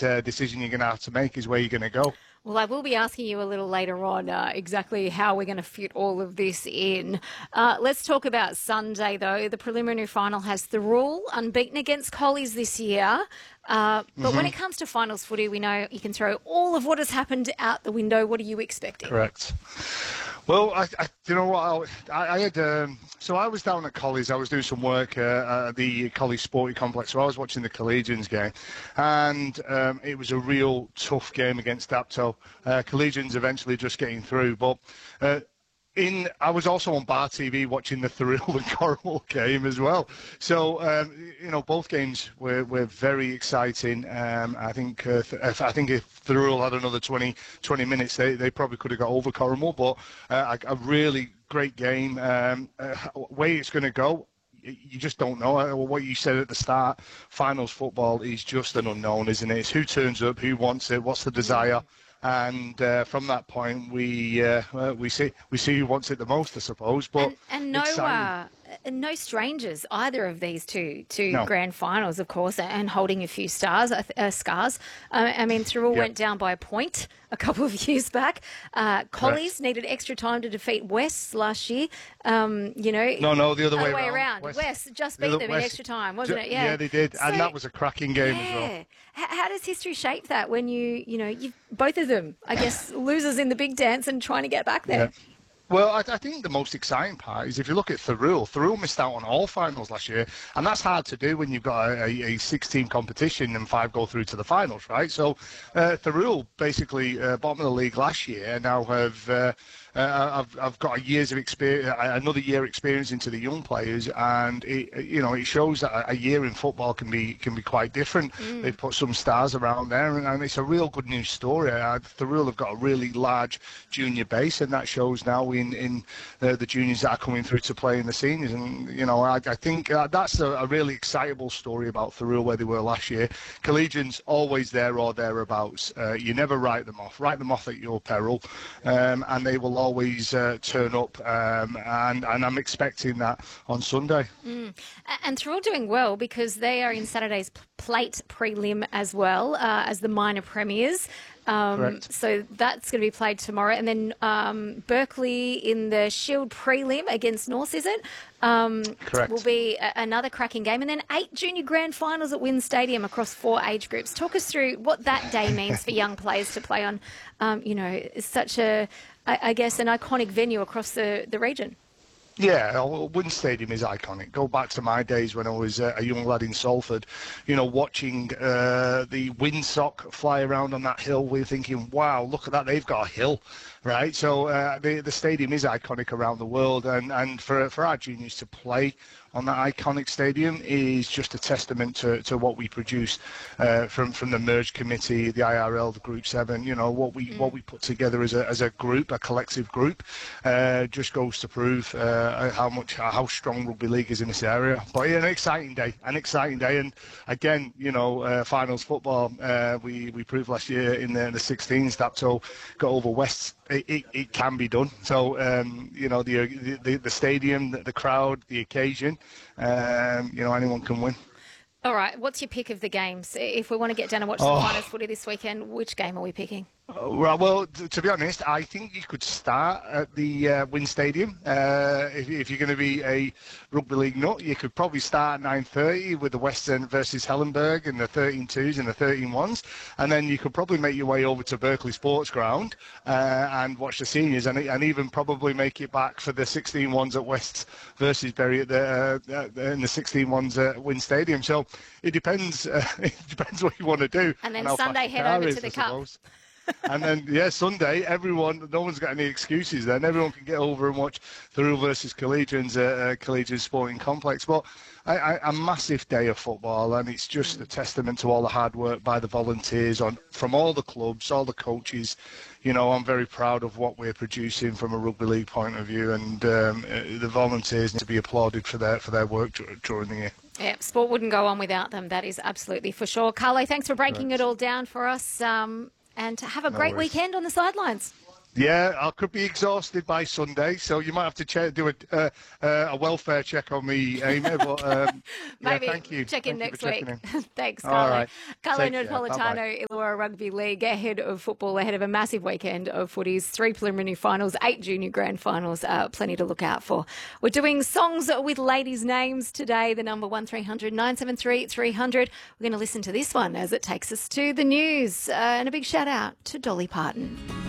decision you're going to have to make is where you're going to go. Well, I will be asking you a little later on exactly how we're going to fit all of this in. Let's talk about Sunday, though. The preliminary final has Thirroul unbeaten against Collies this year. But when it comes to finals footy, we know you can throw all of what has happened out the window. What are you expecting? Correct. Well, you know what? I had so I was down at Collies. I was doing some work at the Collies Sporting Complex. So I was watching the Collegians game, and it was a real tough game against Dapto. Collegians eventually just getting through, but. I was also on Bar TV watching the Thirroul and Cornwall game as well. So, both games were very exciting. I think if Thirroul had another 20 minutes, they probably could have got over Cornwall. But a really great game. Way it's going to go, you just don't know. What you said at the start, finals football is just an unknown, isn't it? It's who turns up, who wants it, what's the desire. And from that point, we see who wants it the most, I suppose. But and no strangers, either of these two grand finals, of course, and holding a few scars. I mean, Thirroul went down by a point a couple of years back. Collies needed extra time to defeat West last year. No, the other way around. West just beat them in extra time, wasn't it? Yeah, they did, and that was a cracking game as well. How does history shape that when you both of them, I guess, losers in the big dance and trying to get back there? Yeah. Well, I think the most exciting part is if you look at Thirroul missed out on all finals last year, and that's hard to do when you've got a 6-team competition and 5 go through to the finals, right? So Thirroul basically bottom of the league last year now have I've got another year experience into the young players, and it shows that a year in football can be quite different. They've put some stars around there, and it's a real good news story. Thirroul have got a really large junior base, and that shows now in the juniors that are coming through to play in the seniors. And I think that's a really excitable story about Thirroul, where they were last year. Collegians always there or thereabouts. You never write them off at your peril, and they will always turn up, and I'm expecting that on Sunday. And Thirroul doing well because they are in Saturday's plate prelim as well as the minor premiers. So that's going to be played tomorrow. And then Berkeley in the Shield prelim against North, is it? Correct. Will be another cracking game. And then 8 junior grand finals at Wynn Stadium across 4 age groups. Talk us through what that day means for young players to play on, such an iconic venue across the region. Yeah, Wynn Stadium is iconic. Go back to my days when I was a young lad in Salford, watching the windsock fly around on that hill. We're thinking, wow, look at that, they've got a hill, right? So the stadium is iconic around the world, and for our juniors to play on that iconic stadium is just a testament to what we produced from the merge committee, the IRL, the Group 7. What we put together as a group, a collective group, just goes to prove how strong rugby league is in this area. But an exciting day, and again, finals football. We proved last year in the 16s that got over West. It can be done. So the stadium, the crowd, the occasion. Anyone can win. All right, what's your pick of the games? If we want to get down and watch some finals footy this weekend, which game are we picking? Well, to be honest, I think you could start at the Wynn Stadium. If you're going to be a rugby league nut, you could probably start at 9:30 with the Western versus Hellenberg and the 13-2s and the 13-1s, and then you could probably make your way over to Berkeley Sports Ground and watch the seniors, and even probably make it back for the 16-1s at West versus Bury and the 16-1s at Wynn Stadium. So it depends. It depends what you want to do. And then Sunday head over to the Cup. And then, Sunday, no one's got any excuses then. Everyone can get over and watch Thirroul versus Collegians at Collegian Sporting Complex. But a massive day of football, and it's just a testament to all the hard work by the volunteers from all the clubs, all the coaches. I'm very proud of what we're producing from a rugby league point of view, and the volunteers need to be applauded for their work during the year. Yeah, sport wouldn't go on without them. That is absolutely for sure. Carlo, thanks for breaking it all down for us. And have a great weekend on the sidelines. Yeah, I could be exhausted by Sunday, so you might have to do a welfare check on me, Amy. But yeah, Maybe thank you. check in Thank you for next checking week. in. Thanks, All Carlo. right. Carlo Take care. Bye-bye. Napolitano, Illawarra Rugby League, ahead of football, ahead of a massive weekend of footies, 3 preliminary finals, 8 junior grand finals, plenty to look out for. We're doing songs with ladies' names today, the number 1300 973 300. We're going to listen to this one as it takes us to the news. And a big shout out to Dolly Parton.